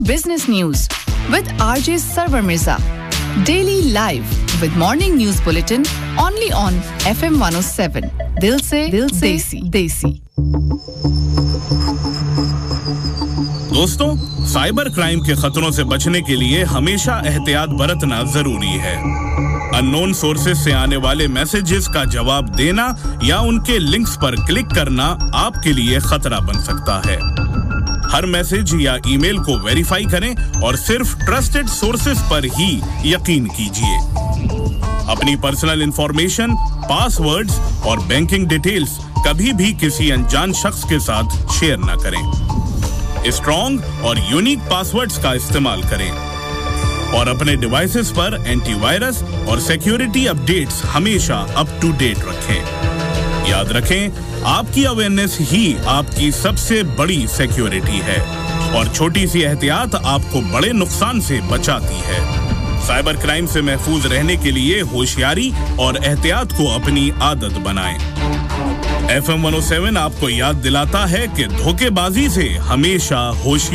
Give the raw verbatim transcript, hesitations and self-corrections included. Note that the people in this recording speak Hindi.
Business News with R J Sarwar Mirza. Daily live with morning news bulletin only on F M one oh seven. Dil se dil se desi desi. दोस्तों, साइबर क्राइम के खतरों से बचने के लिए हमेशा एहतियात बरतना जरूरी है। अननोन सोर्सेज से आने वाले मैसेजेस का जवाब देना या उनके लिंक्स पर क्लिक करना आपके लिए खतरा बन सकता है। हर मैसेज या ईमेल को वेरीफाई करें और सिर्फ ट्रस्टेड सोर्सेज पर ही यकीन कीजिए। अपनी पर्सनल इंफॉर्मेशन, पासवर्ड्स और बैंकिंग डिटेल्स कभी भी किसी अनजान शख्स के साथ शेयर न करें। स्ट्रॉन्ग और यूनिक पासवर्ड्स का इस्तेमाल करें और अपने डिवाइसेस पर एंटीवायरस और सिक्योरिटी अपडेट्स हमेशा अप टू डेट रखें। याद रखें, आपकी अवेयरनेस ही आपकी सबसे बड़ी सिक्योरिटी है और छोटी सी एहतियात आपको बड़े नुकसान से बचाती है। साइबर क्राइम से महफूज रहने के लिए होशियारी और एहतियात को अपनी आदत बनाएं। F M one oh seven आपको याद दिलाता है कि धोखेबाजी से हमेशा होशियार